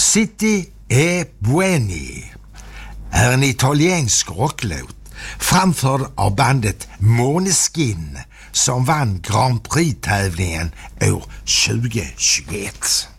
City e Bueni är en italiensk rocklåt framförd av bandet Måneskin som vann Grand Prix-tävlingen år 2021.